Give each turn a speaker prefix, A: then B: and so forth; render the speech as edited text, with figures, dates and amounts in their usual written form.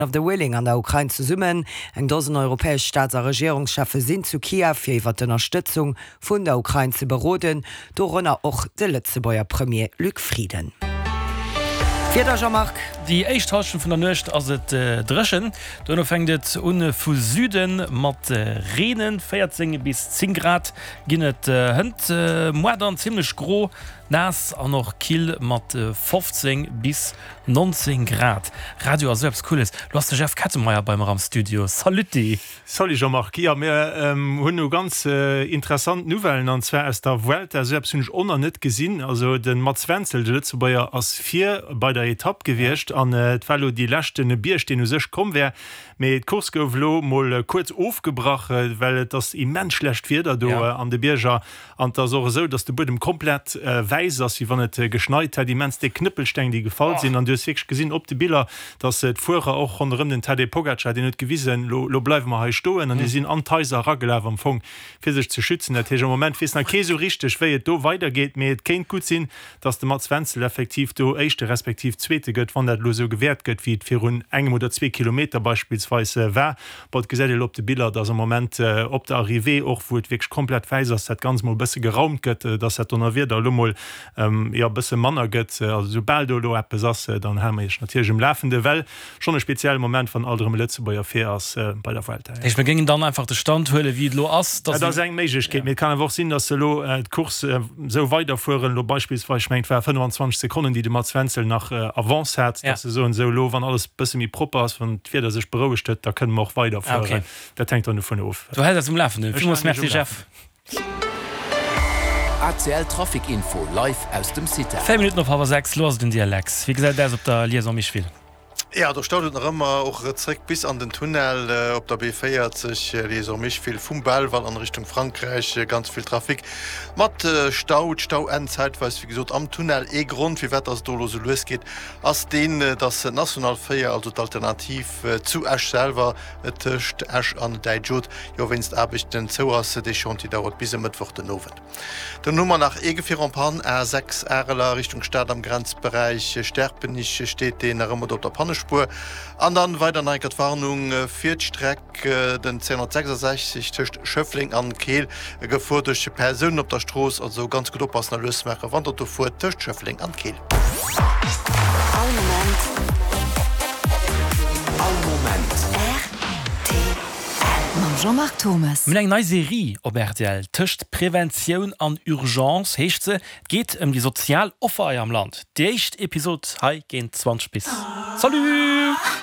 A: of the Willing an der Ukraine zu summen. Eng dozen europäesch Staats- a Regierungschafe sind zu Kiew fir iwwer d'Unterstützung vun der Ukraine ze beroden, dorunner och de Lützebauer Premier Luc Frieden.
B: Die Eichtaschen vun der Nøcht as et dreschen. Donno fängt une vu Süden mat Renen 14 bis 10 Grad ginnet hënd Modern ziemlich gro nass an noch Kiel mat 15 bis 19 Grad. Radio selbst cool ist. Du hast den Chef Katzenmeier beim Ramstudio. Saluti.
C: Soll ich mark ja, mir hunn ganz interessant Novellen an zwar aus der Welt der selbst hunch onnner net gesinn, also den Mats Wenzel de Lützebauer as 4 bei der Etappe gewircht an weil die lächtene Bierste sech kom wär mit Kursgelo moll kurz aufgebracht, weil das immens schlecht wird an de Bierger an der so, dass de Boden komplett weis as wie wann net geschneit hat, die mens de Knüppelsteng die gefallen sind an du gesinn op die Bilder, dass vorher auch an den Tadej Pogacar den net gewiesen lo bleif ma stoen an die sind anteiser Ragel am Fong fir sich zu schützen der moment wis ke so richtig wéi do weitergeht mit kein gut sinn, dass de Mats Wenzel effektiv do echte respektiv zweite gött van der lo so gewährt gött wie fir hun engem oder 2 Kilometer beispielsweise wär bot gesä op de Bilder dass moment op der Arrivé och wo wirklich komplett weiser ganz mal bisse geraumt gött, dass wir der Lummel ja bisse Manner gött sobald do besass dann ha ich natürlich im laufende Well schon ein speziellen Moment von anderem Lützebauer Fairs bei der Welt.
B: Ich begingen dann einfach de Standhöhle wie lo ass
C: kann einfach sinn dass lo Kurs so weiterfuhren lo beispielsweise schmengt 25 Sekunden die de Mats Wenzel nach avance hat so lo wann alles bis wie proper von der sich beruhigt da können wir auch weiter der denkt davon auf
B: du hältst im Laufen Chef
D: ACL Trafikinfo live aus dem City.
B: 5 Minuten auf aber 6 los den Dialex. Wie gesagt, der op der Liaison mich viel.
E: Ja, da startet noch immer auch bis an den Tunnel op der B4 sich mich viel Fumball, weil an Richtung Frankreich ganz viel Trafik mat Stau zeitweise wie gesagt am Tunnel Grund wie wetter das dolo so losgeht als den das Nationalfeier also alternativ zu Ash selber Tischcht Ash an Dejot ja wennst ab ich den zo die schon die dauert bis Mittwoch den Nowen. Der Nummer nach Egefirpan R6 Erler Richtung Stadt am Grenzbereich Sterpenich steht den immer dort der Panisch Spur. Und dann weiter neigert Warnung Viertstreck den 1066 töcht Schöffling an Kehl gefuhr durch Personen op der Stroß also ganz gut oppassen Lösmerker wandert du vor töcht Schöffling an Kehl.
F: Jean-Marc Thomas.
B: Mit eng neue Serie op RTL töcht Prävention an Urgence hecht ze geht die Sozialoffer am Land. Die echt Episode hai gehen 20 bis. Salut!